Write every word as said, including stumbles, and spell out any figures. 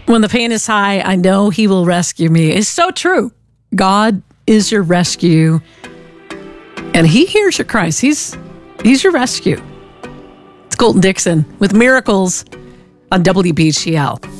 When the pain is high, I know he will rescue me. It's so true. God is your rescue. And he hears your cries. He's, he's your rescue. It's Colton Dixon with Miracles on W B G L.